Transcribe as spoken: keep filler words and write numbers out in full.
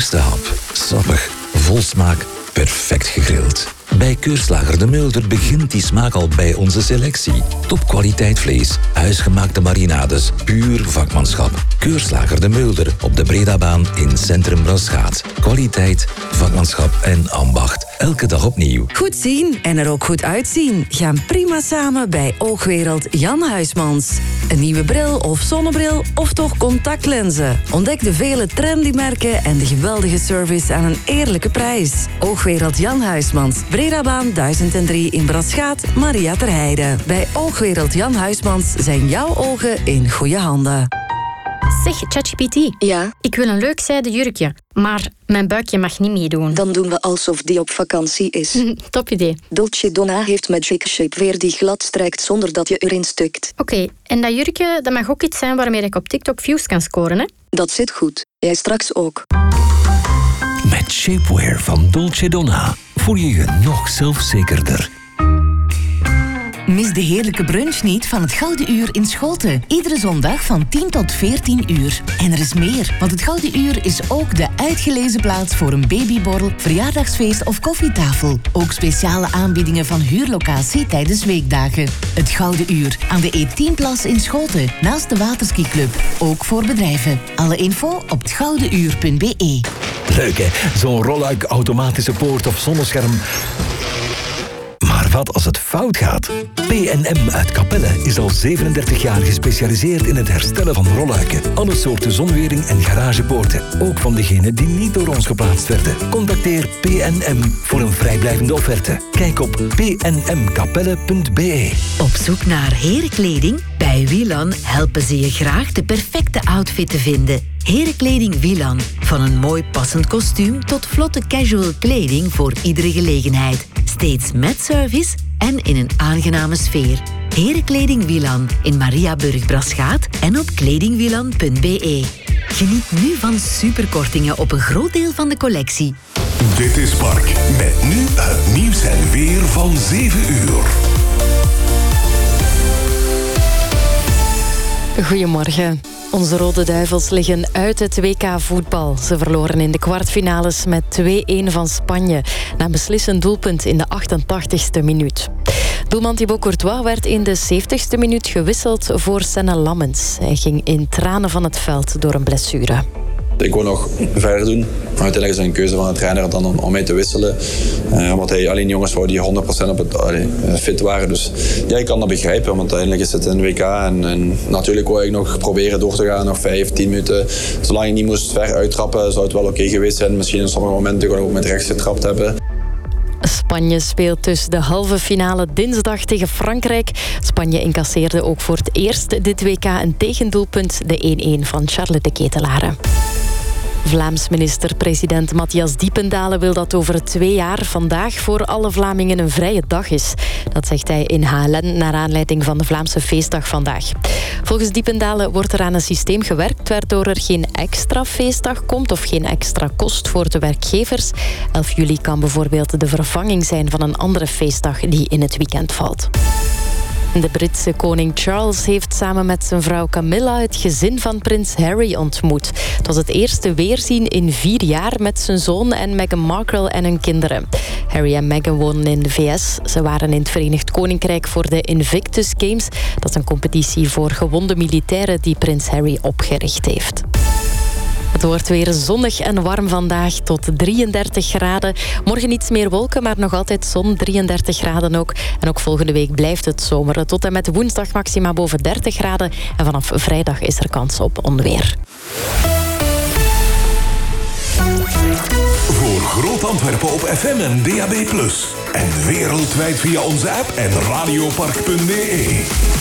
eerste hap. Sappig, vol smaak, perfect gegrild. Bij Keurslager de Mulder begint die smaak al bij onze selectie. Topkwaliteit vlees, huisgemaakte marinades, puur vakmanschap. Keurslager de Mulder op de Bredabaan in Centrum Braschaat. Kwaliteit, vakmanschap en ambacht. Elke dag opnieuw. Goed zien en er ook goed uitzien gaan prima samen bij Oogwereld Jan Huismans. Een nieuwe bril of zonnebril of toch contactlenzen. Ontdek de vele trendy merken en de geweldige service aan een eerlijke prijs. Oogwereld Jan Huismans. Bredabaan duizend drie in Braschaat, Maria Terheide. Bij Oogwereld Jan Huismans zijn jouw ogen in goede handen. Zeg, ChatGPT. Ja? Ik wil een leuk zijden jurkje, maar mijn buikje mag niet meedoen. Dan doen we alsof die op vakantie is. Top idee. Dolce Donna heeft Magic Shapewear die glad strijkt zonder dat je erin stukt. Oké, okay, en dat jurkje, dat mag ook iets zijn waarmee ik op TikTok views kan scoren, hè? Dat zit goed. Jij straks ook. Met Shapewear van Dolce Donna voel je je nog zelfzekerder. Mis de heerlijke brunch niet van het Gouden Uur in Schoten. Iedere zondag van tien tot veertien uur. En er is meer, want het Gouden Uur is ook de uitgelezen plaats voor een babyborrel, verjaardagsfeest of koffietafel. Ook speciale aanbiedingen van huurlocatie tijdens weekdagen. Het Gouden Uur aan de E tien Plas in Schoten, naast de Waterskiclub. Ook voor bedrijven. Alle info op het gouden uur punt b e. Leuk hè, zo'n rolluik, automatische poort of zonnescherm. Maar wat als het fout gaat? P en M uit Capelle is al zevenendertig jaar gespecialiseerd in het herstellen van rolluiken. Alle soorten zonwering en garagepoorten. Ook van degenen die niet door ons geplaatst werden. Contacteer P en M voor een vrijblijvende offerte. Kijk op p n m capelle punt b e. Op zoek naar herenkleding? Bij Wielan helpen ze je graag de perfecte outfit te vinden. Herenkleding Wielan. Van een mooi passend kostuum tot vlotte casual kleding voor iedere gelegenheid. Steeds met service en in een aangename sfeer. Herenkleding Wielan in Mariaburg Braschaat en op kledingwielan punt b e. Geniet nu van superkortingen op een groot deel van de collectie. Dit is Park, met nu het nieuws en weer van zeven uur. Goedemorgen. Onze Rode Duivels liggen uit het W K voetbal. Ze verloren in de kwartfinales met twee-een van Spanje. Na een beslissend doelpunt in de achtentachtigste minuut. Doelman Thibaut Courtois werd in de zeventigste minuut gewisseld voor Senne Lammens. Hij ging in tranen van het veld door een blessure. Ik wil nog verder doen. Uiteindelijk is het een keuze van de trainer dan om, om mij te wisselen. Uh, omdat hij alleen jongens wou die honderd procent op het, allee, fit waren. Dus ja, ik kan dat begrijpen. Want uiteindelijk is het een W K. En, en natuurlijk wou ik nog proberen door te gaan. Nog vijf, tien minuten. Zolang ik niet moest ver uittrappen, zou het wel oké okay geweest zijn. Misschien in sommige momenten gewoon ook met rechts getrapt hebben. Spanje speelt dus de halve finale dinsdag tegen Frankrijk. Spanje incasseerde ook voor het eerst dit W K een tegendoelpunt. De één-een van Charles de Ketelaere. Vlaams minister-president Matthias Diependalen wil dat over twee jaar vandaag voor alle Vlamingen een vrije dag is. Dat zegt hij in H L N naar aanleiding van de Vlaamse feestdag vandaag. Volgens Diependalen wordt er aan een systeem gewerkt waardoor er geen extra feestdag komt of geen extra kost voor de werkgevers. elf juli kan bijvoorbeeld de vervanging zijn van een andere feestdag die in het weekend valt. De Britse koning Charles heeft samen met zijn vrouw Camilla het gezin van prins Harry ontmoet. Het was het eerste weerzien in vier jaar met zijn zoon en Meghan Markle en hun kinderen. Harry en Meghan wonen in de V S. Ze waren in het Verenigd Koninkrijk voor de Invictus Games. Dat is een competitie voor gewonde militairen die prins Harry opgericht heeft. Het wordt weer zonnig en warm vandaag tot drieëndertig graden. Morgen iets meer wolken, maar nog altijd zon, drieëndertig graden ook. En ook volgende week blijft het zomeren. Tot en met woensdag maxima boven dertig graden. En vanaf vrijdag is er kans op onweer. Voor Groot Antwerpen op F M en D A B plus. En wereldwijd via onze app en radiopark punt b e.